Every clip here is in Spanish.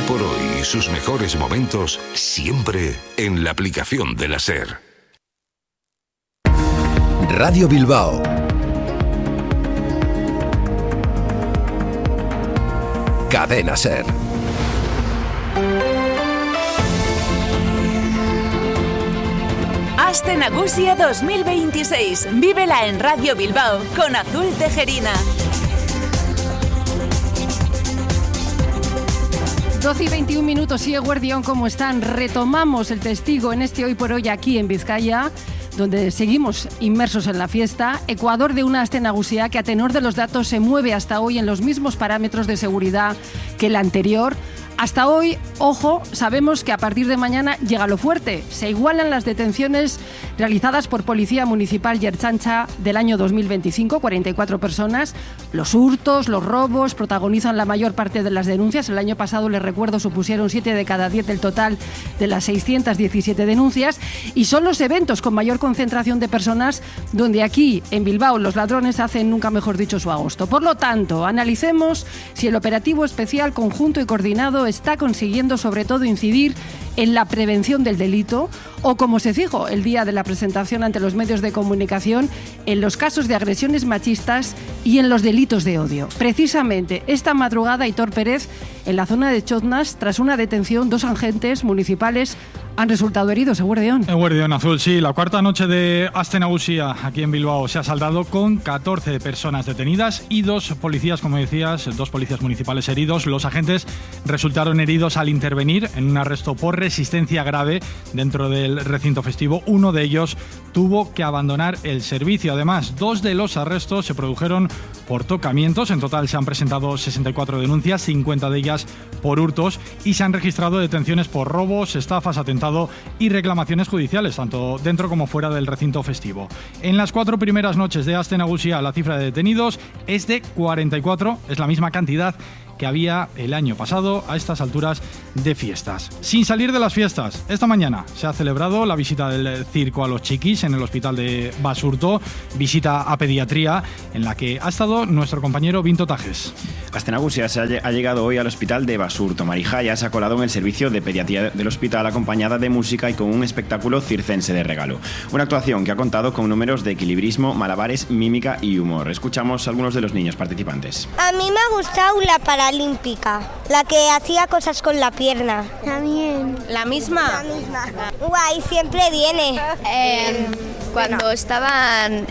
por hoy y sus mejores momentos siempre en la aplicación de la SER. Radio Bilbao. Cadena SER. Aste Nagusia 2026. Vívela en Radio Bilbao con Azul Tejerina. 12:21, sí, Eguerdión, ¿cómo están? Retomamos el testigo en este Hoy por Hoy aquí en Vizcaya, donde seguimos inmersos en la fiesta. Ecuador de una Aste Nagusia que, a tenor de los datos, se mueve hasta hoy en los mismos parámetros de seguridad que el anterior. Hasta hoy, ojo, sabemos que a partir de mañana llega lo fuerte. Se igualan las detenciones realizadas por Policía Municipal y Ertzaintza del año 2025, 44 personas. Los hurtos, los robos protagonizan la mayor parte de las denuncias. El año pasado, les recuerdo, supusieron 7 de cada 10 del total de las 617 denuncias. Y son los eventos con mayor concentración de personas donde aquí, en Bilbao, los ladrones hacen, nunca mejor dicho, su agosto. Por lo tanto, analicemos si el operativo especial, conjunto y coordinado está consiguiendo sobre todo incidir en la prevención del delito o, como se dijo el día de la presentación ante los medios de comunicación, en los casos de agresiones machistas y en los delitos de odio. Precisamente esta madrugada, Aitor Pérez, en la zona de Chotnas, tras una detención, 2 agentes municipales han resultado heridos. Eguerdión Azul, sí. La cuarta noche de Aste Nagusia aquí en Bilbao se ha saldado con 14 personas detenidas y 2 policías, como decías, 2 policías municipales heridos. Los agentes resultaron heridos al intervenir en un arresto por resistencia grave dentro del recinto festivo. Uno de ellos tuvo que abandonar el servicio. Además, 2 de los arrestos se produjeron por tocamientos. En total se han presentado 64 denuncias, 50 de ellas por hurtos, y se han registrado detenciones por robos, estafas, atentados y reclamaciones judiciales, tanto dentro como fuera del recinto festivo. En las 4 primeras noches de Aste Nagusia, la cifra de detenidos es de 44, es la misma cantidad que había el año pasado a estas alturas de fiestas. Sin salir de las fiestas, esta mañana se ha celebrado la visita del circo a los chiquis en el hospital de Basurto, visita a pediatría en la que ha estado nuestro compañero Vinto Tajes. Aste Nagusia ha llegado hoy al hospital de Basurto. Marijaya se ha colado en el servicio de pediatría del hospital acompañada de música y con un espectáculo circense de regalo. Una actuación que ha contado con números de equilibrismo, malabares, mímica y humor. Escuchamos a algunos de los niños participantes. A mí me ha gustado la paralímpica, la que hacía cosas con la pierna. También. ¿La misma? La misma. Guay, siempre viene. Cuando estaban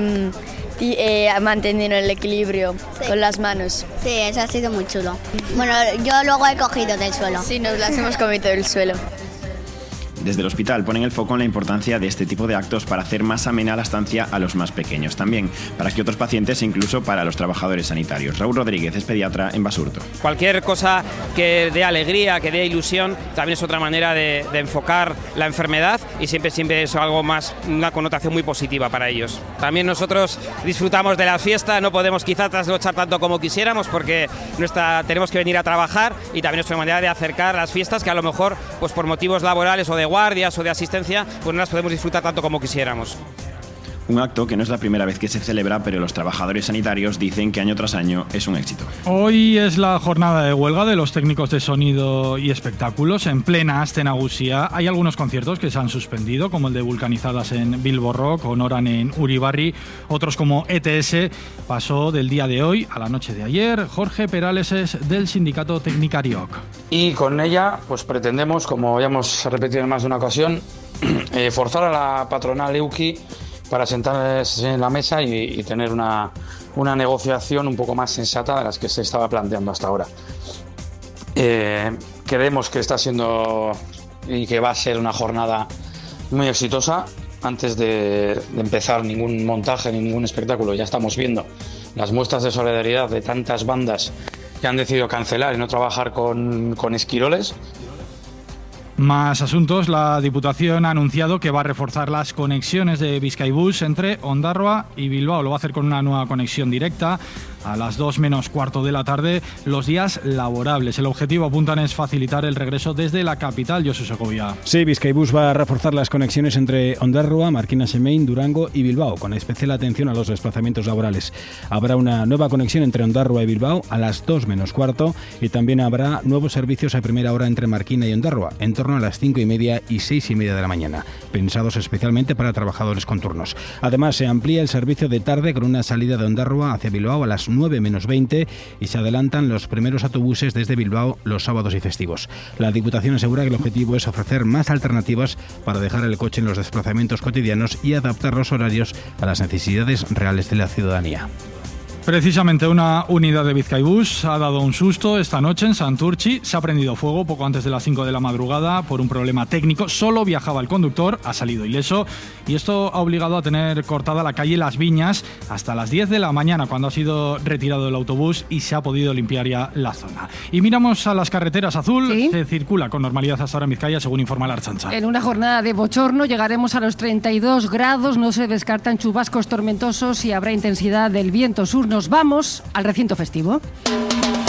manteniendo el equilibrio con las manos. Sí, eso ha sido muy chulo. Bueno, yo luego he cogido del suelo. Sí, nos las hemos comido del suelo. Desde el hospital ponen el foco en la importancia de este tipo de actos para hacer más amena la estancia a los más pequeños. También para que otros pacientes e incluso para los trabajadores sanitarios. Raúl Rodríguez es pediatra en Basurto. Cualquier cosa que dé alegría, que dé ilusión, también es otra manera de enfocar la enfermedad y siempre es algo más, una connotación muy positiva para ellos. También nosotros disfrutamos de la fiesta, no podemos quizá trasnochar tanto como quisiéramos porque tenemos que venir a trabajar, y también es una manera de acercar las fiestas que a lo mejor pues por motivos laborales o de guardias o de asistencia, pues no las podemos disfrutar tanto como quisiéramos. Un acto que no es la primera vez que se celebra, pero los trabajadores sanitarios dicen que año tras año es un éxito. Hoy es la jornada de huelga de los técnicos de sonido y espectáculos en plena Aste Nagusia. Hay algunos conciertos que se han suspendido, como el de Vulcanizadas en Bilbo Rock o Noran en Uribarri. Otros, como ETS, pasó del día de hoy a la noche de ayer. Jorge Perales es del sindicato Tecnicarioc. Y con ella pues pretendemos, como ya hemos repetido en más de una ocasión, forzar a la patronal EUKI para sentarse en la mesa y tener una negociación un poco más sensata de las que se estaba planteando hasta ahora. Creemos que está siendo y que va a ser una jornada muy exitosa. Antes de empezar ningún montaje, ningún espectáculo, ya estamos viendo las muestras de solidaridad de tantas bandas que han decidido cancelar y no trabajar con esquiroles. Más asuntos. La Diputación ha anunciado que va a reforzar las conexiones de Bizkaibus entre Ondarroa y Bilbao. Lo va a hacer con una nueva conexión directa a las 2 menos cuarto de la tarde los días laborables. El objetivo, apuntan, es facilitar el regreso desde la capital. Josu Segovia. Sí, Bizkaibus va a reforzar las conexiones entre Ondarroa, Marquina Xemein, Durango y Bilbao, con especial atención a los desplazamientos laborales. Habrá una nueva conexión entre Ondarroa y Bilbao a las 2 menos cuarto y también habrá nuevos servicios a primera hora entre Marquina y Ondarroa, en torno a las 5:30 y 6:30 de la mañana, pensados especialmente para trabajadores con turnos. Además, se amplía el servicio de tarde con una salida de Ondarroa hacia Bilbao a las 9 menos 20 y se adelantan los primeros autobuses desde Bilbao los sábados y festivos. La Diputación asegura que el objetivo es ofrecer más alternativas para dejar el coche en los desplazamientos cotidianos y adaptar los horarios a las necesidades reales de la ciudadanía. Precisamente una unidad de Bizkaibus ha dado un susto esta noche en Santurtzi. Se ha prendido fuego poco antes de las 5 de la madrugada por un problema técnico. Solo viajaba el conductor, ha salido ileso, y esto ha obligado a tener cortada la calle Las Viñas hasta las 10 de la mañana, cuando ha sido retirado el autobús y se ha podido limpiar ya la zona. Y miramos a las carreteras. Azul, ¿sí? Se circula con normalidad hasta ahora en Vizcaya, según informa la Ertzaintza. En una jornada de bochorno llegaremos a los 32 grados, no se descartan chubascos tormentosos y habrá intensidad del viento sur. Nos vamos al recinto festivo.